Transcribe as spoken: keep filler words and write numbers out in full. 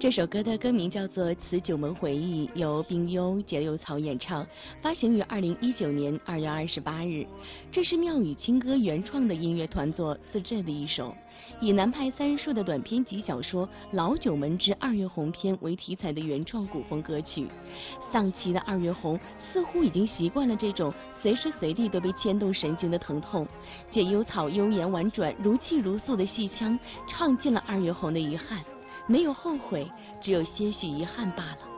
这首歌的歌名叫做《辞九门回忆》，由冰优、解忧草演唱，发行于二零一九年二月二十八日。这是妙语青歌原创的音乐团作自制的一首，以南派三叔的短篇集小说《老九门之二月红篇》为题材的原创古风歌曲。丧妻的二月红似乎已经习惯了这种随时随地都被牵动神经的疼痛。解忧草悠扬婉转、如泣如诉的戏腔，唱尽了二月红的遗憾。没有后悔，只有些许遗憾罢了。